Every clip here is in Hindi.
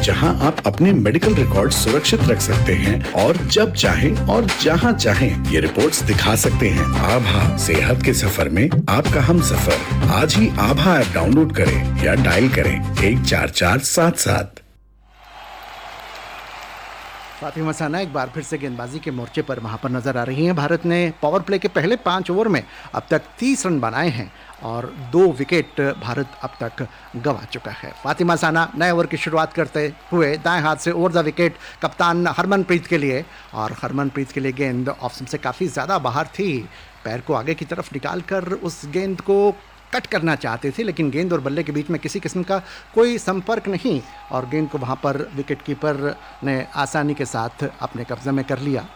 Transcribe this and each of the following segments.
जहां आप अपने मेडिकल रिकॉर्ड सुरक्षित रख सकते हैं और जब चाहें और जहां चाहें ये रिपोर्ट्स दिखा सकते हैं। आभा, सेहत के सफर में आपका हम सफर। आज ही आभा ऐप डाउनलोड करें या डायल करें 14477। फातिमा साना एक बार फिर से गेंदबाजी के मोर्चे पर वहां पर नजर आ रही हैं। भारत ने पावर प्ले के पहले 5 ओवर में अब तक 30 रन बनाए हैं और 2 विकेट भारत अब तक गंवा चुका है। फातिमा साना नए ओवर की शुरुआत करते हुए दाएं हाथ से ओवर द विकेट कप्तान हरमनप्रीत के लिए, और हरमनप्रीत के लिए गेंद ऑफ स्टंप से काफ़ी ज़्यादा बाहर थी। पैर को आगे की तरफ निकाल कर उस गेंद को कट करना चाहते थे, लेकिन गेंद और बल्ले के बीच में किसी किस्म का कोई संपर्क नहीं और गेंद को वहां पर विकेट कीपर ने आसानी के साथ अपने कब्जे में कर लिया।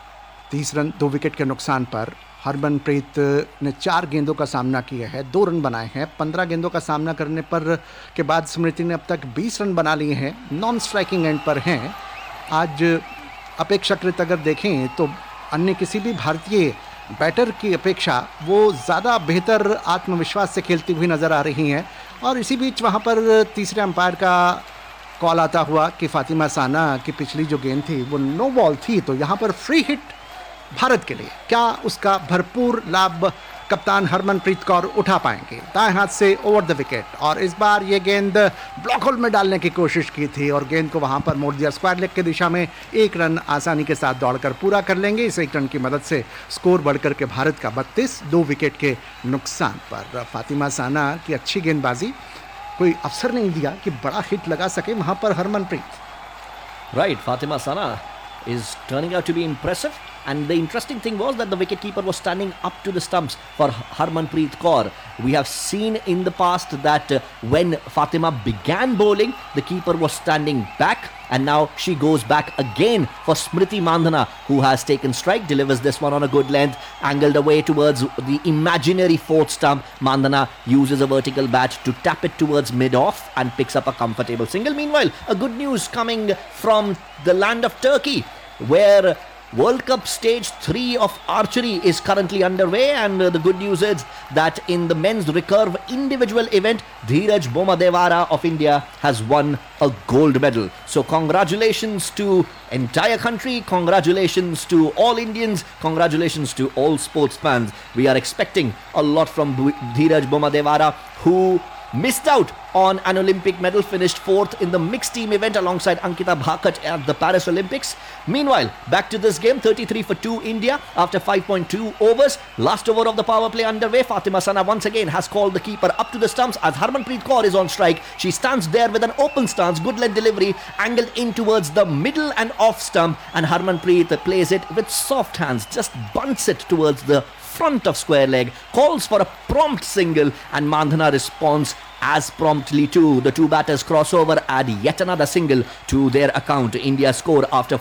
30 रन 2 विकेट के नुकसान पर हरमनप्रीत ने 4 गेंदों का सामना किया है, 2 रन बनाए हैं। 15 गेंदों का सामना करने पर के बाद स्मृति ने अब तक 20 रन बना लिए हैं, नॉन स्ट्राइकिंग एंड पर हैं। आज अपेक्षाकृत अगर देखें तो अन्य किसी भी भारतीय बैटर की अपेक्षा वो ज़्यादा बेहतर आत्मविश्वास से खेलती हुई नज़र आ रही हैं। और इसी बीच वहाँ पर तीसरे अंपायर का कॉल आता हुआ कि फातिमा साना की पिछली जो गेंद थी वो नो बॉल थी, तो यहाँ पर फ्री हिट भारत के लिए। क्या उसका भरपूर लाभ कप्तान हरमनप्रीत कौर उठा पाएंगे? दाएं हाथ से ओवर द विकेट, और इस बार ये गेंद ब्लॉक होल में डालने की कोशिश की थी और गेंद को वहां पर मोड़ दिया स्क्वायर लेग की दिशा में। 1 रन आसानी के साथ दौड़कर पूरा कर लेंगे। इस 1 रन की मदद से स्कोर बढ़कर के भारत का 32, 2 विकेट के नुकसान पर। फातिमा साना की अच्छी गेंदबाजी, कोई अवसर नहीं दिया कि बड़ा हिट लगा सके वहां पर Harmanpreet. Right, Fatima Sana is turning out to be impressive, and the interesting thing was that the wicketkeeper was standing up to the stumps for Harmanpreet Kaur. We have seen in the past that when Fatima began bowling, the keeper was standing back, and now she goes back again for Smriti Mandhana, who has taken strike, delivers this one on a good length, angled away towards the imaginary 4th stump. Mandhana uses a vertical bat to tap it towards mid-off and picks up a comfortable single. Meanwhile, a good news coming from the land of Turkey, where World Cup Stage 3 of archery is currently underway, and the good news is that in the men's recurve individual event, Dheeraj Bomadewara of India has won a gold medal. So congratulations to entire country, congratulations to all Indians, congratulations to all sports fans. We are expecting a lot from Dheeraj Bomadewara, who missed out on an Olympic medal, finished 4th in the mixed team event alongside Ankita Bhakat at the Paris Olympics. Meanwhile, back to this game, 33 for 2 India after 5.2 overs. Last over of the power play underway. Fatima Sana once again has called the keeper up to the stumps as Harmanpreet Kaur is on strike. She stands there with an open stance, good length delivery, angled in towards the middle and off stump, and Harmanpreet plays it with soft hands, just bunts it towards the front of square leg, calls for a prompt single, and Mandhana responds as promptly too. The two batters cross over, add yet another single to their account. India's score after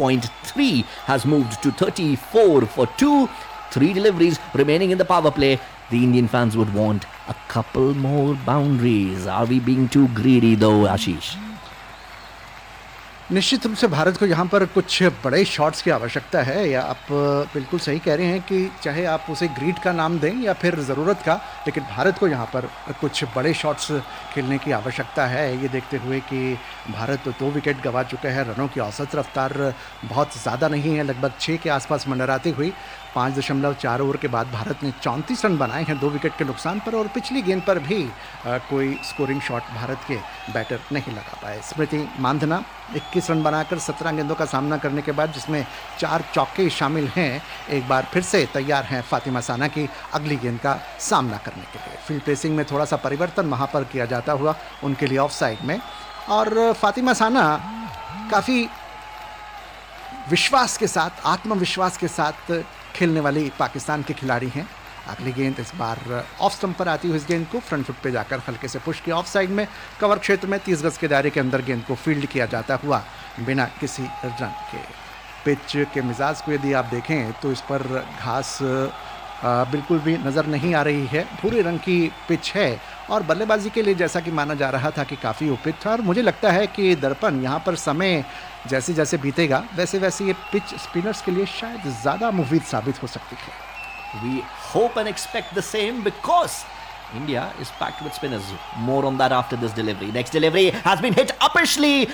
5.3 has moved to 34 for 2. 3 deliveries remaining in the power play. The Indian fans would want a couple more boundaries. Are we being too greedy though, Ashish? निश्चित रूप से भारत को यहाँ पर कुछ बड़े शॉट्स की आवश्यकता है, या आप बिल्कुल सही कह रहे हैं कि चाहे आप उसे ग्रीड का नाम दें या फिर ज़रूरत का, लेकिन भारत को यहाँ पर कुछ बड़े शॉट्स खेलने की आवश्यकता है। ये देखते हुए कि भारत 2 विकेट गंवा चुका है, रनों की औसत रफ्तार बहुत ज़्यादा नहीं है, लगभग 6 के आसपास मंडराती हुई। 5.4 ओवर के बाद भारत ने 34 रन बनाए हैं 2 विकेट के नुकसान पर, और पिछली गेंद पर भी कोई स्कोरिंग शॉट भारत के बैटर नहीं लगा पाए। स्मृति मांधना 21 रन बनाकर 17 गेंदों का सामना करने के बाद, जिसमें 4 चौके शामिल हैं, एक बार फिर से तैयार हैं फातिमा साना की अगली गेंद का सामना करने के लिए। फील्ड पेसिंग में थोड़ा सा परिवर्तन वहाँ पर किया जाता हुआ उनके लिए ऑफ साइड में, और फातिमा साना काफ़ी विश्वास के साथ, आत्मविश्वास के साथ खेलने वाली पाकिस्तान के खिलाड़ी हैं। अगली गेंद इस बार ऑफ स्टंप पर आती हुई इस गेंद को फ्रंट फुट पे जाकर हल्के से पुश किया ऑफ साइड में, कवर क्षेत्र में 30 गज के दायरे के अंदर गेंद को फील्ड किया जाता हुआ बिना किसी रन के। पिच के मिजाज को यदि आप देखें तो इस पर घास बिल्कुल भी नज़र नहीं आ रही है, भूरे रंग की पिच है, और बल्लेबाजी के लिए जैसा कि माना जा रहा था कि काफ़ी उपयुक्त था। और मुझे लगता है कि दर्पण यहाँ पर समय जैसे जैसे बीतेगा वैसे वैसे ये पिच स्पिनर्स के लिए शायद ज़्यादा मुफीद साबित हो सकती है। We hope and expect the same, because India is packed with spinners. More on that after this delivery. Next delivery has been hit uppishly